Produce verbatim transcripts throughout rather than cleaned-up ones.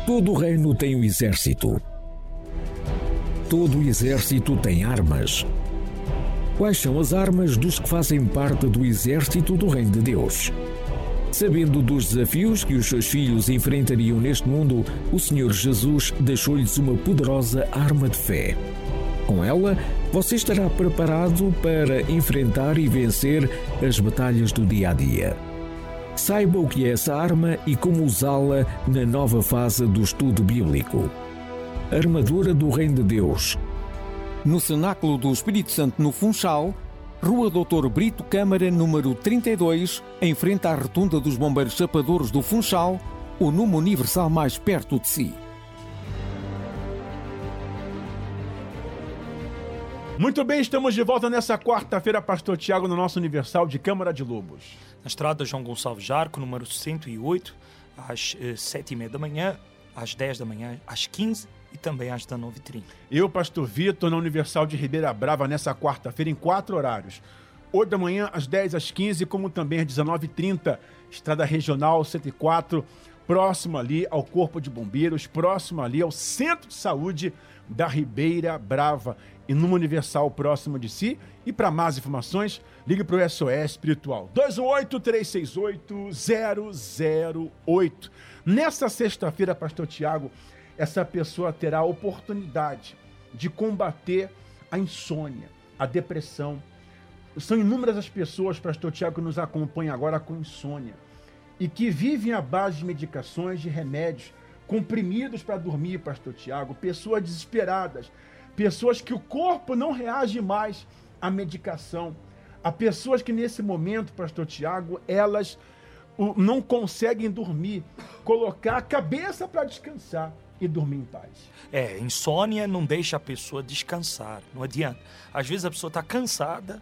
Todo reino tem um exército. Todo exército tem armas. Quais são as armas dos que fazem parte do exército do Reino de Deus? Sabendo dos desafios que os seus filhos enfrentariam neste mundo, o Senhor Jesus deixou-lhes uma poderosa arma de fé. Com ela, você estará preparado para enfrentar e vencer as batalhas do dia a dia. Saiba o que é essa arma e como usá-la na nova fase do estudo bíblico. Armadura do Reino de Deus. No Cenáculo do Espírito Santo, no Funchal, Rua doutor Brito Câmara, número trinta e dois, em frente à Rotunda dos Bombeiros Chapadores do Funchal, o número universal mais perto de si. Muito bem, estamos de volta nessa quarta-feira, Pastor Tiago, no nosso Universal de Câmara de Lobos. Na estrada João Gonçalves Jarco, número cento e oito, às sete e meia da manhã, às dez da manhã, às quinze e também às dezenove e trinta. Eu, Pastor Vitor, na Universal de Ribeira Brava, nessa quarta-feira, em quatro horários. oito da manhã, às dez, às quinze, como também às dezenove e trinta. Estrada Regional cento e quatro, próximo ali ao Corpo de Bombeiros, próximo ali ao Centro de Saúde da Ribeira Brava. E numa Universal próximo de si. E para mais informações, ligue para o S O S Espiritual. dois um oito, três seis oito, zero zero oito. Nessa sexta-feira, Pastor Tiago, essa pessoa terá a oportunidade de combater a insônia, a depressão. São inúmeras as pessoas, Pastor Tiago, que nos acompanham agora com insônia e que vivem à base de medicações, de remédios, comprimidos para dormir, Pastor Tiago, pessoas desesperadas, pessoas que o corpo não reage mais à medicação, há pessoas que nesse momento, Pastor Tiago, elas não conseguem dormir, colocar a cabeça para descansar e dormir em paz. É, insônia não deixa a pessoa descansar, não adianta. Às vezes a pessoa está cansada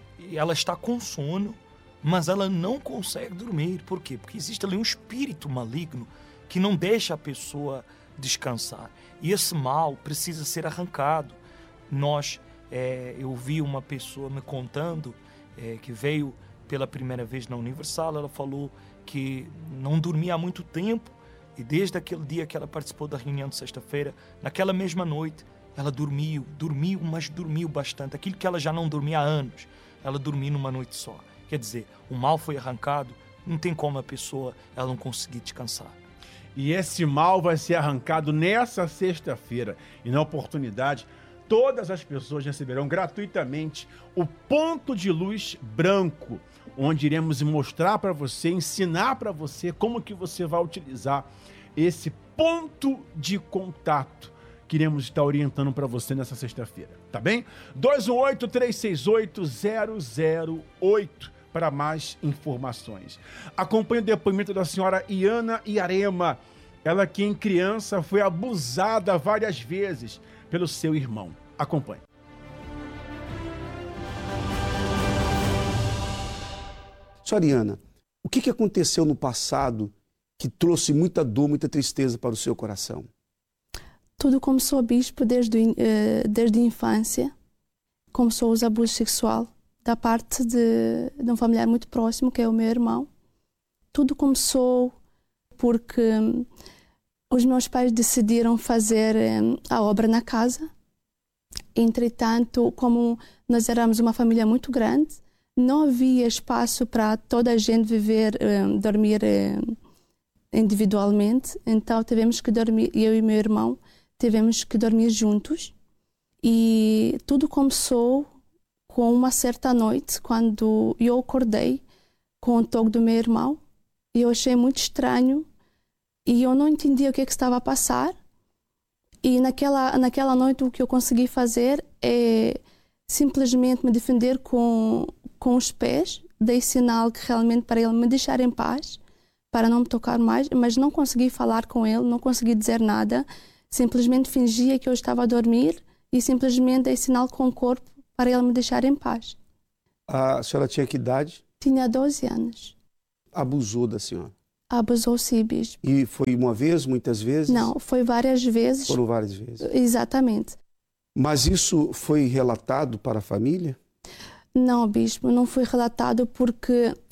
e ela está com sono, mas ela não consegue dormir. Por quê? Porque existe ali um espírito maligno que não deixa a pessoa descansar. E esse mal precisa ser arrancado. Nós, é, eu vi uma pessoa me contando é, que veio pela primeira vez na Universal. Ela falou que não dormia há muito tempo. E desde aquele dia que ela participou da reunião de sexta-feira, naquela mesma noite, ela dormiu, dormiu, mas dormiu bastante. Aquilo que ela já não dormia há anos, ela dormiu numa noite só. Quer dizer, o mal foi arrancado, não tem como a pessoa ela não conseguir descansar. E esse mal vai ser arrancado nessa sexta-feira. E na oportunidade, todas as pessoas receberão gratuitamente o ponto de luz branco, onde iremos mostrar para você, ensinar para você como que você vai utilizar esse ponto de contato que iremos estar orientando para você nessa sexta-feira, tá bem? dois um oito, três seis oito, zero zero oito para mais informações. Acompanhe o depoimento da senhora Iana Iarema, ela que em criança foi abusada várias vezes pelo seu irmão. Acompanhe. Senhora Iana, o que aconteceu no passado que trouxe muita dor, muita tristeza para o seu coração? Tudo começou, bispo, desde, uh, desde a infância. Começou os abusos sexuais da parte de, de um familiar muito próximo, que é o meu irmão. Tudo começou porque um, os meus pais decidiram fazer um, a obra na casa. Entretanto, como nós éramos uma família muito grande, não havia espaço para toda a gente viver, um, dormir um, individualmente. Então tivemos que dormir, eu e meu irmão, tivemos que dormir juntos. E tudo começou com uma certa noite, quando eu acordei com o toque do meu irmão. E eu achei muito estranho e eu não entendia o que, é que estava a passar. E naquela, naquela noite o que eu consegui fazer é simplesmente me defender com, com os pés. Dei sinal que realmente para ele me deixar em paz, para não me tocar mais, mas não consegui falar com ele, não consegui dizer nada. Simplesmente fingia que eu estava a dormir e simplesmente dei sinal com o corpo para ele me deixar em paz. A senhora tinha que idade? Tinha doze anos. Abusou da senhora? Abusou, sim, bispo. E foi uma vez, muitas vezes? Não, foi várias vezes. Foram várias vezes? Exatamente. Mas isso foi relatado para a família? Não, bispo, não foi relatado porque